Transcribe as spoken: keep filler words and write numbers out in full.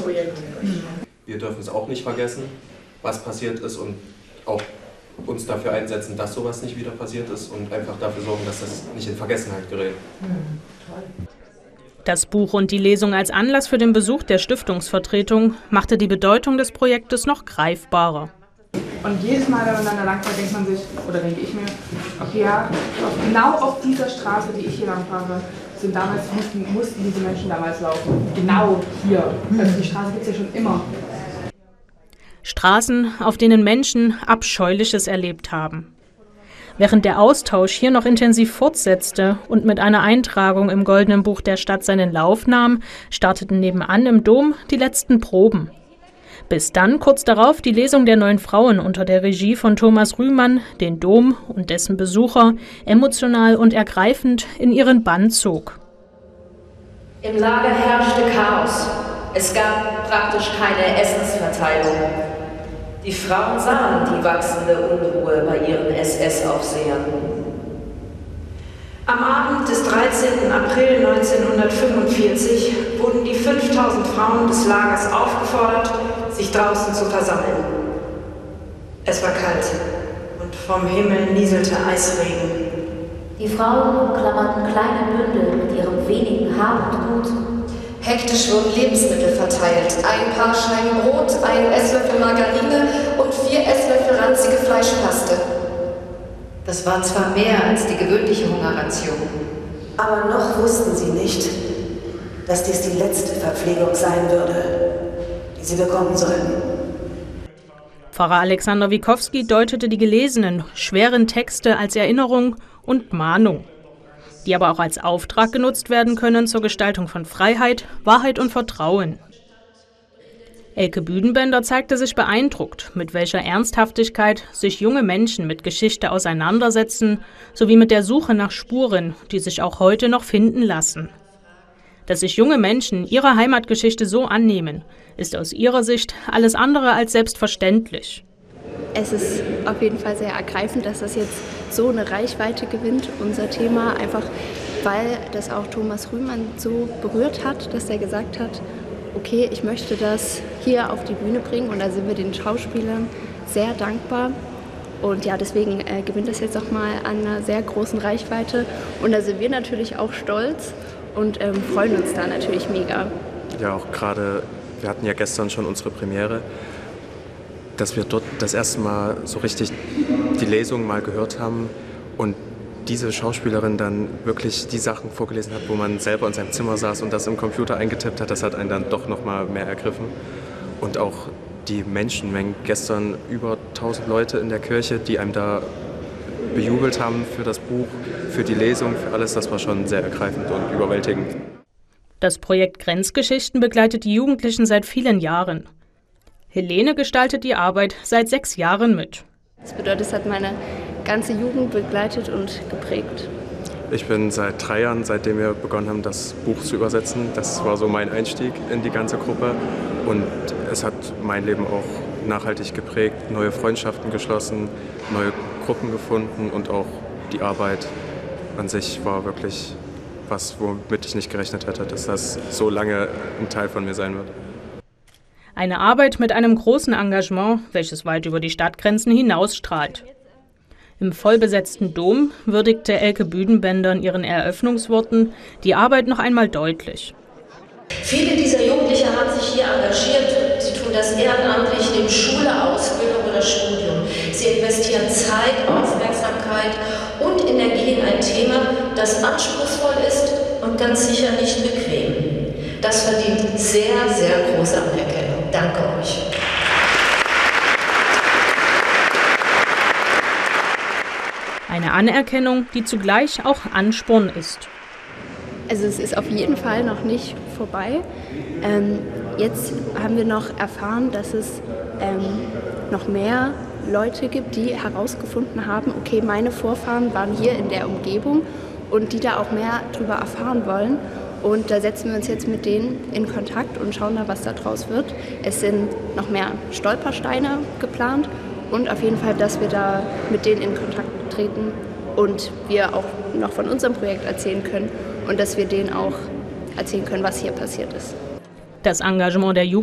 Projekt. Wir dürfen es auch nicht vergessen, was passiert ist, und auch uns dafür einsetzen, dass sowas nicht wieder passiert ist und einfach dafür sorgen, dass das nicht in Vergessenheit gerät. Das Buch und die Lesung als Anlass für den Besuch der Stiftungsvertretung machte die Bedeutung des Projektes noch greifbarer. Und jedes Mal, wenn man dann da lang fährt, denkt man sich, oder denke ich mir, okay, ja, genau auf dieser Straße, die ich hier lang fahre, sind damals, mussten, mussten diese Menschen damals laufen. Genau hier. Also die Straße gibt es ja schon immer. Straßen, auf denen Menschen Abscheuliches erlebt haben. Während der Austausch hier noch intensiv fortsetzte und mit einer Eintragung im Goldenen Buch der Stadt seinen Lauf nahm, starteten nebenan im Dom die letzten Proben. Bis dann kurz darauf die Lesung der Neun Frauen unter der Regie von Thomas Rühmann den Dom und dessen Besucher emotional und ergreifend in ihren Bann zog. Im Lager herrschte Chaos. Es gab praktisch keine Essensverteilung. Die Frauen sahen die wachsende Unruhe bei ihren S S-Aufsehern. Am Abend des dreizehnten April neunzehnhundertfünfundvierzig wurden die fünftausend Frauen des Lagers aufgefordert, sich draußen zu versammeln. Es war kalt und vom Himmel nieselte Eisregen. Die Frauen klammerten kleine Bündel mit ihrem wenigen Hab und Gut. Hektisch wurden Lebensmittel verteilt. Ein paar Scheiben Brot, ein Esslöffel Margarine und vier Esslöffel ranzige Fleischpaste. Das war zwar mehr als die gewöhnliche Hungerration. Aber noch wussten sie nicht, dass dies die letzte Verpflegung sein würde, die sie bekommen sollten. Pfarrer Alexander Wikowski deutete die gelesenen, schweren Texte als Erinnerung und Mahnung, die aber auch als Auftrag genutzt werden können zur Gestaltung von Freiheit, Wahrheit und Vertrauen. Elke Büdenbender zeigte sich beeindruckt, mit welcher Ernsthaftigkeit sich junge Menschen mit Geschichte auseinandersetzen, sowie mit der Suche nach Spuren, die sich auch heute noch finden lassen. Dass sich junge Menschen ihrer Heimatgeschichte so annehmen, ist aus ihrer Sicht alles andere als selbstverständlich. Es ist auf jeden Fall sehr ergreifend, dass das jetzt so eine Reichweite gewinnt, unser Thema, einfach weil das auch Thomas Rühmann so berührt hat, dass er gesagt hat, okay, ich möchte das hier auf die Bühne bringen, und da sind wir den Schauspielern sehr dankbar. Und ja, deswegen äh, gewinnt das jetzt auch mal an einer sehr großen Reichweite, und da sind wir natürlich auch stolz und ähm, freuen uns da natürlich mega. Ja, auch gerade, wir hatten ja gestern schon unsere Premiere, dass wir dort das erste Mal so richtig die Lesung mal gehört haben und diese Schauspielerin dann wirklich die Sachen vorgelesen hat, wo man selber in seinem Zimmer saß und das im Computer eingetippt hat, das hat einen dann doch noch mal mehr ergriffen. Und auch die Menschenmengen, gestern über tausend Leute in der Kirche, die einem da bejubelt haben für das Buch, für die Lesung, für alles, das war schon sehr ergreifend und überwältigend. Das Projekt Grenzgeschichten begleitet die Jugendlichen seit vielen Jahren. Helene gestaltet die Arbeit seit sechs Jahren mit. Das bedeutet, es hat meine ganze Jugend begleitet und geprägt. Ich bin seit drei Jahren, seitdem wir begonnen haben, das Buch zu übersetzen. Das war so mein Einstieg in die ganze Gruppe. Und es hat mein Leben auch nachhaltig geprägt, neue Freundschaften geschlossen, neue Gruppen gefunden, und auch die Arbeit an sich war wirklich was, womit ich nicht gerechnet hätte, dass das so lange ein Teil von mir sein wird. Eine Arbeit mit einem großen Engagement, welches weit über die Stadtgrenzen hinausstrahlt. Im vollbesetzten Dom würdigte Elke Büdenbender in ihren Eröffnungsworten die Arbeit noch einmal deutlich. Viele dieser Jugendlichen haben sich hier engagiert. Sie tun das ehrenamtlich neben Schule, Ausbildung oder Studium. Sie investieren Zeit, Aufmerksamkeit und Energie in ein Thema, das anspruchsvoll ist und ganz sicher nicht bequem. Das verdient sehr, sehr große Anerkennung. Danke euch. Eine Anerkennung, die zugleich auch Ansporn ist. Also es ist auf jeden Fall noch nicht vorbei. Ähm, jetzt haben wir noch erfahren, dass es ähm, noch mehr Leute gibt, die herausgefunden haben, okay, meine Vorfahren waren hier in der Umgebung, und die da auch mehr darüber erfahren wollen. Und da setzen wir uns jetzt mit denen in Kontakt und schauen da, was da draus wird. Es sind noch mehr Stolpersteine geplant, und auf jeden Fall, dass wir da mit denen in Kontakt treten und wir auch noch von unserem Projekt erzählen können und dass wir denen auch erzählen können, was hier passiert ist. Das Engagement der Jugend